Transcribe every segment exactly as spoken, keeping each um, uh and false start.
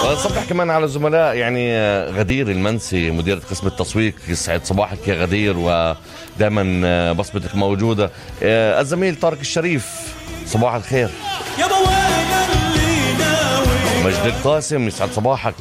صبح كمان على الزملاء يعني غدير المنسي مديرة قسم التسويق. يسعد صباحك يا غدير، ودائما بصمتك موجودة. الزميل طارق الشريف صباح الخير. مجد القاسم يسعد صباحك،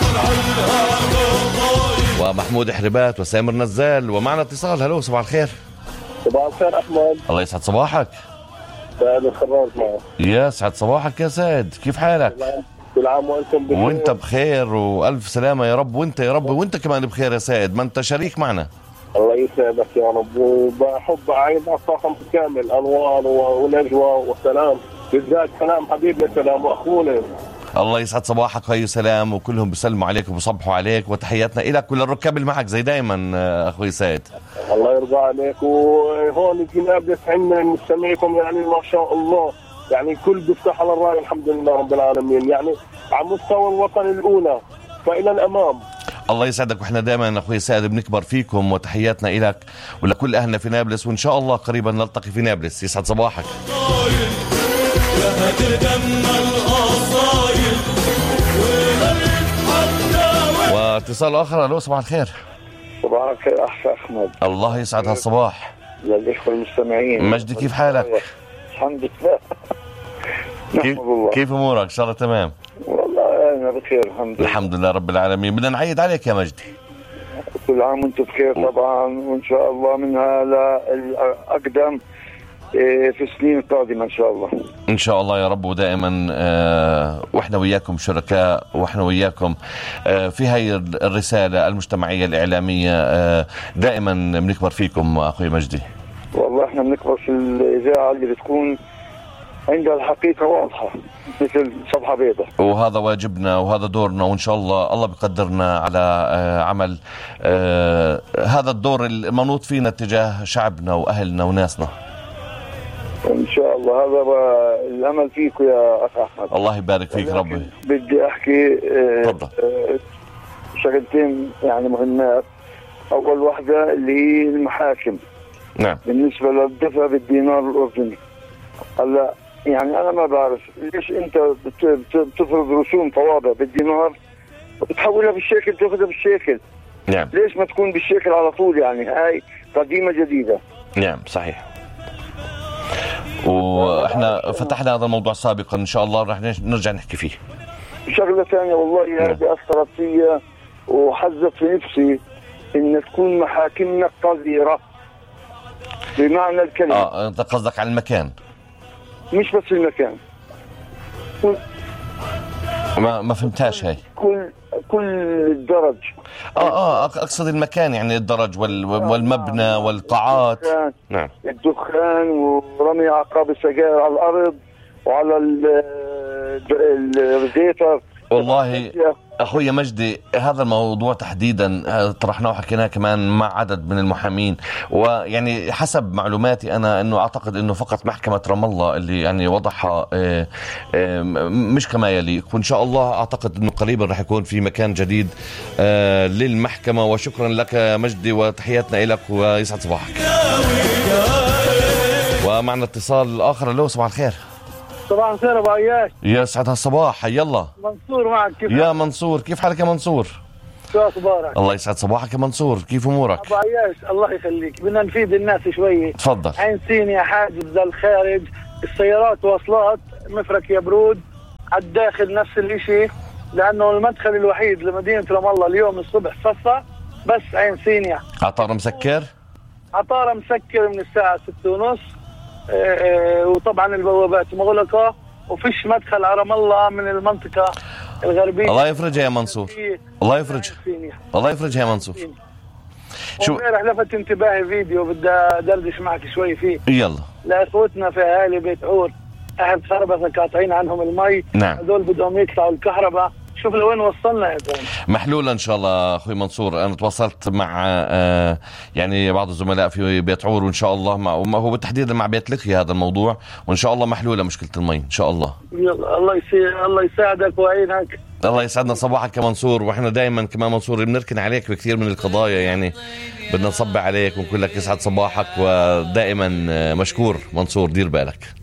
ومحمود حربات وسامر نزال. ومعنا اتصال. هلو صباح الخير. صباح الخير أحمد. الله يسعد صباحك. سعد الخراج معك. يسعد صباحك يا سعد، كيف حالك؟ كل عام وانتم بخير. وانت بخير والف سلامة يا رب. وانت يا رب وانت كمان بخير يا سعد، ما انت شريك معنا. الله يسعدك يا رب. وبحب اعيد على الطاقم كامل، انوار ونجوى وسلام، بالذات سلام حبيبنا سلام واخونا. الله يسعد صباحك. هاي سلام، وكلهم بيسلموا عليك وبصبحوا عليك، وتحياتنا إلك وللركاب اللي معك زي دايما اخوي سعد. الله يرضى عليك. وهون في نابلس عندنا مستمعيكم يعني ما شاء الله، يعني كل بيفتح على الراي الحمد لله رب العالمين، يعني على مستوى الوطن الاولى فالى الامام. الله يسعدك، واحنا دائما اخوي سعد بنكبر فيكم، وتحياتنا إلك ولكل اهلنا في نابلس، وان شاء الله قريبا نلتقي في نابلس. يسعد صباحك. واتصال اخر. الو صباح الخير. صباح الخير احسن احمد. الله يسعد هالصباح. للاخوه المستمعين. مجدي كيف حالك؟ الحمد لله. كيف كيف امورك؟ ان شاء الله تمام. والله انا بخير الحمد لله. الحمد لله رب العالمين. بدنا نعيد عليك يا مجدي. كل عام وانتم بخير طبعا، وان شاء الله منها للاقدم في السنين القادمة إن شاء الله. إن شاء الله يا رب. ودائما آه وإحنا وياكم شركاء، وإحنا وياكم آه في هاي الرسالة المجتمعية الإعلامية. آه دائما بنكبر فيكم أخوي مجدي. والله إحنا بنكبر في الإذاعة اللي بتكون عندها الحقيقة واضحة مثل صفحة بيضاء، وهذا واجبنا وهذا دورنا، وإن شاء الله الله بقدرنا على آه عمل آه هذا الدور المنوط فينا تجاه شعبنا وأهلنا وناسنا. ان شاء الله هذا الامل فيك يا اخ احمد. الله يبارك فيك ربي. بدي احكي تفضل. شغلتين يعني مهمات. اول واحده اللي هي المحاكم. نعم. بالنسبه للدفع بالدينار الاردني، هلا يعني انا ما بعرف ليش انت بتفرض رسوم طوابع بالدينار وبتحولها بالشيكل تاخذها بالشيكل. نعم. ليش ما تكون بالشيكل على طول؟ يعني هاي قديمه جديده. نعم صحيح. واحنا فتحنا هذا الموضوع سابقا، ان شاء الله رح نرجع نحكي فيه. شغله ثانيه والله هذه اثرت فيا وحزت في نفسي ان تكون محاكمنا قذره بمعنى الكلمه. اه انت قصدك على المكان؟ مش بس المكان، كل ما ما فهمتهاش هاي. كل كل الدرج. اه اه اقصد المكان، يعني الدرج وال والمبنى والقاعات. نعم. الدخان ورمي عقاب السجائر على الارض وعلى الريديتر. والله اخوي مجدي هذا الموضوع تحديدا طرحناه وحكيناه كمان مع عدد من المحامين، ويعني حسب معلوماتي انا انه اعتقد انه فقط محكمة رام الله اللي يعني وضعها مش كما يلي. وان شاء الله اعتقد انه قريبا رح يكون في مكان جديد للمحكمة. وشكرا لك مجدي وتحياتنا لك ويسعد صباحك. ومعنا اتصال اخر. له صباح الخير. صباح الخير ابو عياش. يسعد هالصباح. حي الله. منصور معك. كيف يا منصور كيف حالك يا منصور؟ شو اخبارك؟ الله يسعد صباحك يا منصور، كيف امورك؟ ابو عياش الله يخليك، بدنا نفيد الناس شوي. تفضل. عين سينيا حاجز الخارج، السيارات واصلات مفرق يا برود، على الداخل نفس الاشي، لانه المدخل الوحيد لمدينه رام الله اليوم الصبح صفى بس عين سينيا. عطاره مسكر؟ عطاره مسكر من الساعه ستة ونص. اه وطبعا البوابات مغلقه وفيش مدخل على رام الله من المنطقه الغربيه. الله يفرجها يا منصور. الله يفرجها. الله يفرجها يا منصور. شو امبارح لفت انتباهي فيديو بدي ادردش معك شوي فيه. يلا. لاخوتنا في اهالي بيت عور اهل خربثه قاطعين عنهم المي. نعم. هذول بدهم يقطعوا الكهرباء. شوف لوين وصلنا يا زلمه. محلوله ان شاء الله اخوي منصور. انا تواصلت مع آه يعني بعض الزملاء في بيت عور، وان شاء الله مع هو بالتحديد مع بيت لقي هذا الموضوع، وان شاء الله محلوله مشكله المي ان شاء الله. يلا الله يسي... الله يساعدك ويعينك. الله يسعدنا صباحك يا منصور. واحنا دائما كمان منصور بنركن عليك بكثير من القضايا، يعني بدنا نصب عليك ونقول لك يسعد صباحك، ودائما مشكور منصور. دير بالك.